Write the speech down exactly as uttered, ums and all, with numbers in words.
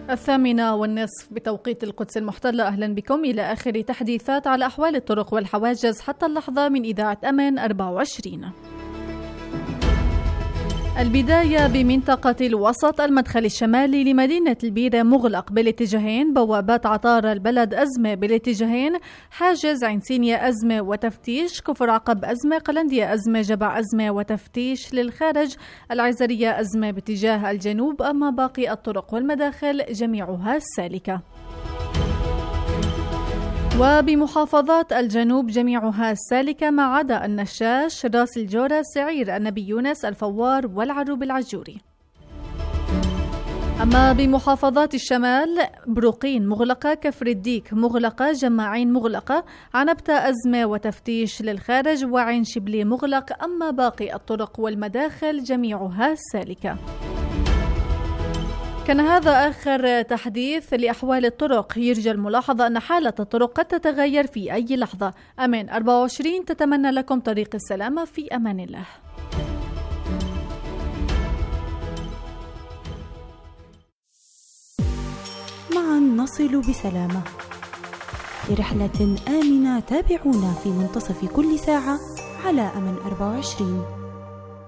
الثامنة والنصف بتوقيت القدس المحتلة. أهلا بكم إلى آخر تحديثات على أحوال الطرق والحواجز حتى اللحظة من إذاعة أمان أربعة وعشرين. البداية بمنطقة الوسط. المدخل الشمالي لمدينة البيرة مغلق بالاتجاهين، بوابات عطار البلد أزمة بالاتجاهين، حاجز عين سينيا أزمة وتفتيش، كفر عقب أزمة، قلندية أزمة، جبع أزمة وتفتيش للخارج، العزرية أزمة باتجاه الجنوب، أما باقي الطرق والمداخل جميعها سالكة. وبمحافظات الجنوب جميعها سالكة ما عدا النشاش، راس الجورة، سعير، النبي يونس، الفوار والعروب العجوري. أما بمحافظات الشمال بروقين مغلقة، كفر الديك مغلقة، جماعين مغلقة، عنبتة أزمة وتفتيش للخارج، وعين شبلي مغلق، أما باقي الطرق والمداخل جميعها سالكة. كان هذا آخر تحديث لأحوال الطرق. يرجى الملاحظة أن حالة الطرق قد تتغير في أي لحظة. أمان أربعة وعشرين تتمنى لكم طريق السلامة، في أمان الله. معا نصل بسلامة. لرحلة آمنة تابعونا في منتصف كل ساعة على أمان أربعة وعشرين.